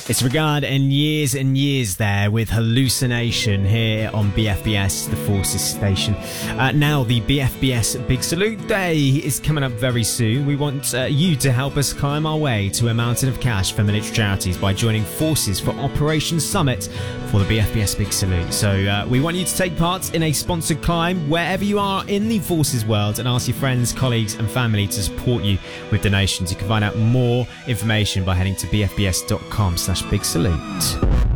It's Regard and years there with Hallucination here on BFBS, the Forces station. Now the BFBS Big Salute Day is coming up very soon. We want you to help us climb our way to a mountain of cash for military charities by joining forces for Operation Summit for the BFBS Big Salute. So we want you to take part in a sponsored climb wherever you are in the forces world and ask your friends, colleagues and family to support you with donations. You can find out more information by heading to bfbs.com/big salute.